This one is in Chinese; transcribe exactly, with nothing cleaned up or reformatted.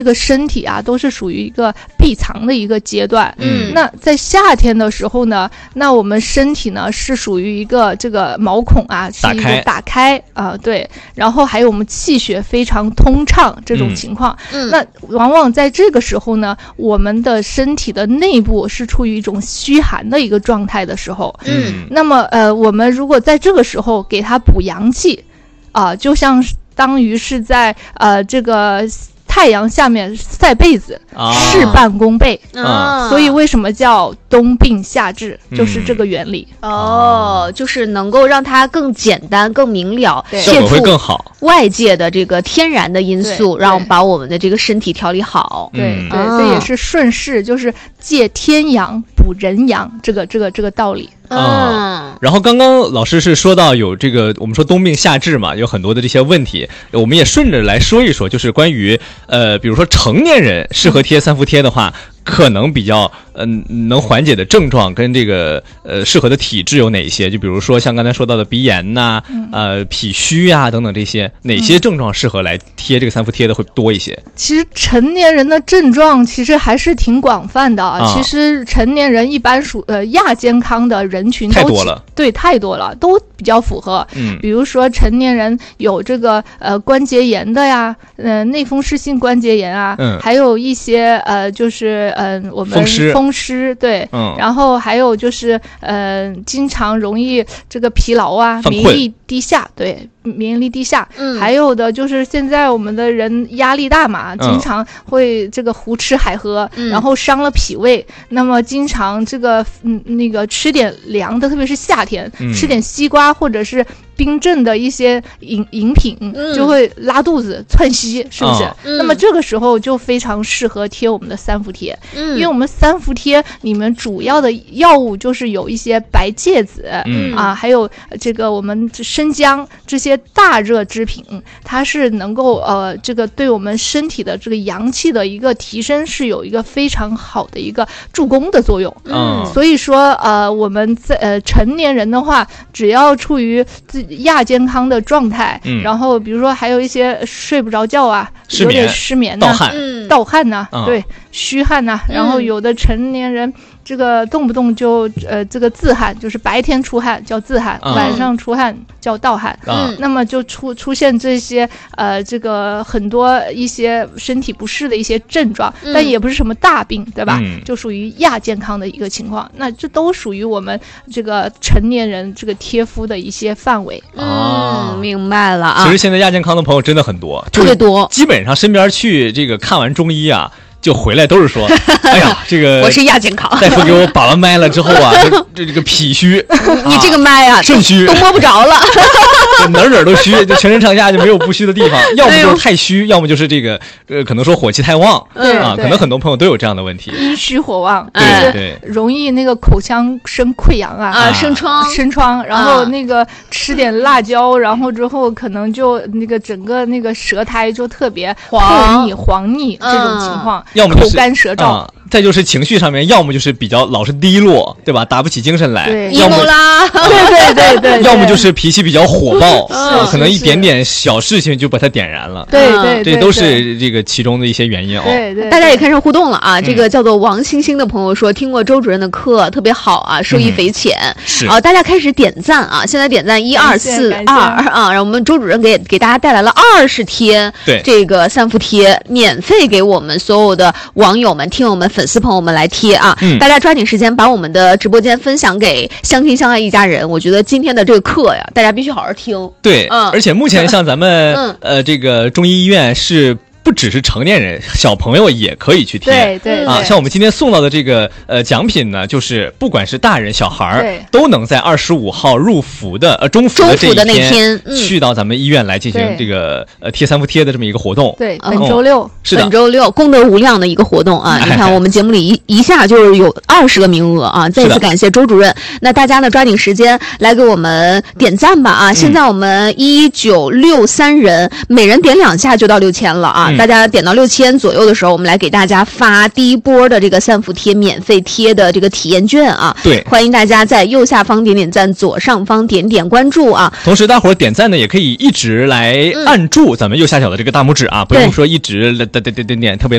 这个身体啊都是属于一个闭藏的一个阶段。 嗯， 那在夏天的时候呢，那我们身体呢是属于一个这个毛孔啊是一个打开啊、呃，对，然后还有我们气血非常通畅这种情况。 嗯， 那往往在这个时候呢，我们的身体的内部是处于一种虚寒的一个状态的时候。 嗯， 那么呃，我们如果在这个时候给它补阳气啊、呃，就像当于是在呃这个太阳下面晒被子， 啊、 事半功倍啊。 所以为什么叫冬病夏治，就是这个原理。 嗯、哦，就是能够让它更简单、更明了， 效果会更好。 外界的这个天然的因素，让把我们的这个身体调理好。 对、 嗯、 对、 啊， 这也是顺势，就是借天阳补人阳，这个这个这个道理。 嗯， 然后刚刚老师是说到有这个我们说冬病夏治嘛，有很多的这些问题，我们也顺着来说一说，就是关于呃，比如说成年人适合贴三伏贴的话，可能比较嗯、呃、能缓解的症状跟这个呃适合的体质有哪些？就比如说像刚才说到的鼻炎呐、嗯、呃脾虚啊等等这些，哪些症状适合来贴这个三伏贴的会多一些？ 其实成年人的症状其实还是挺广泛的啊。其实成年人一般属呃亚健康的人群都太多了， 对，太多了，都比较符合。 嗯， 比如说成年人有这个呃关节炎的呀，呃内风湿性关节炎啊， 嗯， 还有一些呃就是嗯、呃、我们风湿风湿对， 嗯， 然后还有就是呃经常容易这个疲劳啊，免疫力低下，对，免疫力低下。 嗯， 还有的就是现在我们的人压力大嘛， 嗯、 经常会这个胡吃海喝， 嗯、 然后伤了脾胃，那么经常这个嗯那个吃点凉的，特别是夏天、 嗯、 吃点西瓜或者是冰镇的一些饮饮品、嗯、就会拉肚子窜稀，是不是、哦、那么这个时候就非常适合贴我们的三伏贴、嗯、因为我们三伏贴里面主要的药物就是有一些白芥子、 嗯、 啊，还有这个我们生姜这些大热之品，它是能够呃这个对我们身体的这个阳气的一个提升是有一个非常好的一个助攻的作用。 嗯， 所以说呃我们在呃成年人的话，只要处于自己亚健康的状态、嗯、然后比如说还有一些睡不着觉啊，有点失眠呐、 盗汗、 嗯、盗汗呐、 嗯、 对，虚汗呐、然后有的成年人这个动不动就呃这个自汗，就是白天出汗叫自汗、嗯、晚上出汗叫盗汗、 嗯、 那么就出出现这些呃这个很多一些身体不适的一些症状、嗯、但也不是什么大病，对吧、嗯、就属于亚健康的一个情况，那这都属于我们这个成年人这个贴敷的一些范围。 嗯，明白了啊。 其实现在亚健康的朋友真的很多， 特别多， 基本上身边去这个看完中医啊，就回来都是说，哎呀，这个我是亚健康， 大夫给我把完脉了之后啊，这这个脾虚， 你这个脉啊， 肾虚都摸不着了， 哪哪都虚，就全身上下就没有不虚的地方，要么就是太虚，要么就是这个呃，可能说火气太旺， 对啊，可能很多朋友都有这样的问题， 阴虚火旺， 对对， 容易那个口腔生溃疡啊， 啊，生疮， 生疮，然后那个吃点辣椒，然后之后可能就那个整个那个舌苔就特别黄腻、黄腻这种情况， 要么口干舌燥。 再就是情绪上面，要么就是比较老是低落，对吧？打不起精神来， 对， 要么啦， 对对对对， 要么就是脾气比较火爆， 啊、 可能一点点小事情就把它点燃了。 对对， 这都是这个其中的一些原因哦。 对对， 大家也开始互动了啊！ 嗯、 这个叫做王星星的朋友说，听过周主任的课特别好啊，受益匪浅。 嗯、是啊，大家开始点赞啊！现在点赞一二四二啊，让我们周主任给给大家带来了二十贴对这个三伏贴，免费给我们所有的网友们、听友们、粉丝朋友们来贴。贴啊、 嗯！大家抓紧时间把我们的直播间分享给相亲相爱一家人。我觉得今天的这个课呀，大家必须好好听。 对， 嗯， 而且目前像咱们、 嗯、 呃这个中医医院是。不只是成年人，小朋友也可以去贴。 对对啊，像我们今天送到的这个呃奖品呢，就是不管是大人小孩都能在二十五号入伏的呃中伏的这一天， 那天、 嗯、去到咱们医院来进行这个呃贴三伏贴的这么一个活动。 对，本周六、 嗯、是的， 本周六功德无量的一个活动啊！你看我们节目里一一下就是有二十个名额啊！再次感谢周主任。那大家呢抓紧时间来给我们点赞吧啊！嗯、现在我们一九六三人，每人点两下就到六千了啊！ 嗯、 大家点到六千左右的时候，我们来给大家发第一波的这个三伏贴免费贴的这个体验券啊！ 对， 欢迎大家在右下方点点赞，左上方点点关注啊！ 同时，大伙儿点赞呢也可以一直来按住咱们右下角的这个大拇指啊，不用说一直点点点点特别